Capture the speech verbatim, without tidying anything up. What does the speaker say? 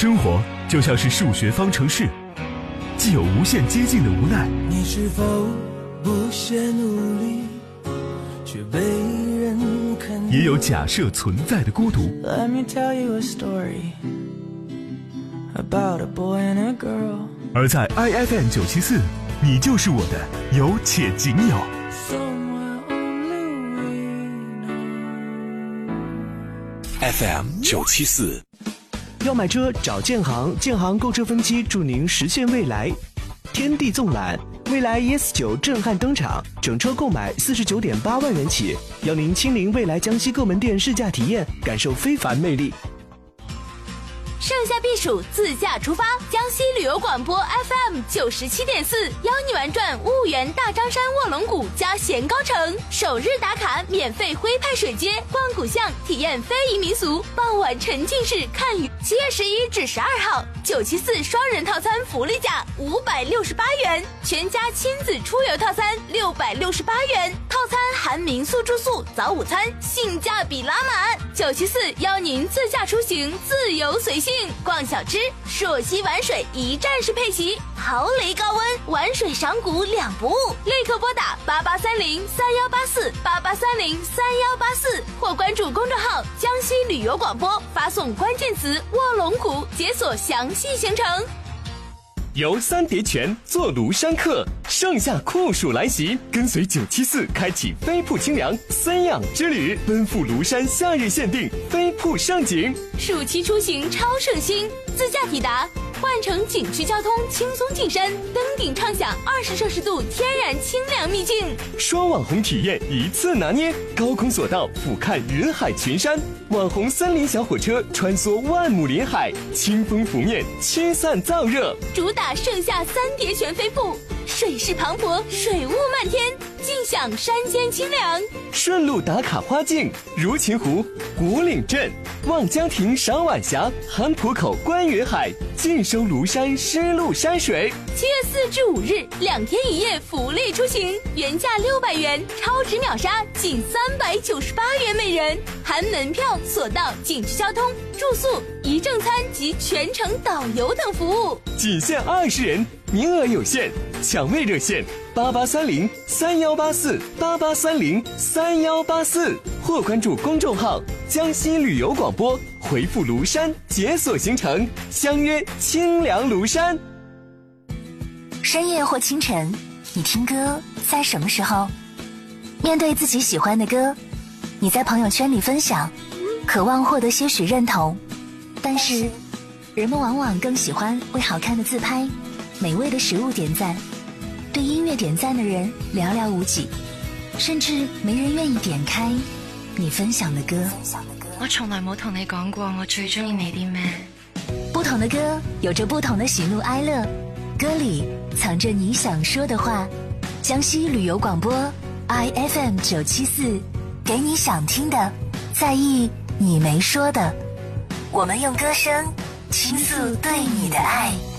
生活就像是数学方程式，既有无限接近的无奈， 你是否不懈努力，却被人看， 也有假设存在的孤独。 Let me tell you a story about a boy and a girl。 而在 I F M 九七四，你就是我的有且仅有。 F M 九七四， 要买车找建行，建行购车分期助您实现未来。天地纵览，未来 E S 九震撼登场，整车购买四十九点八万元起，邀您亲临未来江西各门店试驾体验，感受非凡魅力。 盛夏避暑，自驾出发，江西旅游广播 F M 九十七点四，邀你玩转婺源大张山卧龙谷加咸高城，首日打卡免费徽派水街，逛古巷，体验非遗民俗，傍晚沉浸式看鱼。七月十一至十二号，九七四双人套餐福利价五百六十八元，全家亲子出游套餐六百六十八元，套餐含民宿住宿、早午餐，性价比拉满。九七四邀您自驾出行，自由随性。逛小吃，朔溪玩水一站式配齐，豪雷高温，玩水赏古两不误。立刻拨打八八三零三幺八四八八三零三幺八四，或关注公众号江西旅游广播，发送关键词卧龙谷，解锁详细行程。 游三叠泉，坐庐山客，盛夏酷暑来袭，跟随九七四开启飞瀑清凉三养之旅，奔赴庐山夏日限定飞瀑盛景。 暑期出行超省心，自驾抵达，换乘景区交通轻松进山，登顶畅享二十摄氏度天然清凉秘境。 双网红体验一次拿捏，高空索道俯瞰云海群山，网红森林小火车穿梭万亩林海，清风拂面，驱散燥热。 主打盛夏三叠泉飞瀑，水势磅礴，水雾漫天，尽享山间清凉。 顺路打卡花境，如琴湖、古岭镇、望江亭赏晚霞，韩浦口观云海，尽收庐山湿漉山水。 七月四至五日，两天一夜福利出行，原价六百元，超值秒杀仅三百九十八元每人，含门票、索道、景区交通、住宿、一正餐及全程导游等服务， 仅限二十人，名额有限，抢位热线八八三零三幺八四八八三零三幺八四，或关注公众号江西旅游广播，回复庐山解锁行程，相约清凉庐山。 深夜或清晨，你听歌在什么时候？面对自己喜欢的歌，你在朋友圈里分享，渴望获得些许认同，但是人们往往更喜欢为好看的自拍、美味的食物点赞，对音乐点赞的人寥寥无几，甚至没人愿意点开你分享的歌。 我從來冇同你講過我最中意你啲咩。 不同的歌有着不同的喜怒哀樂，歌裡藏着你想說的話。江西旅遊廣播 I F M 九七四，給你想聽的，在意你沒說的。我們用歌聲傾訴對你的愛。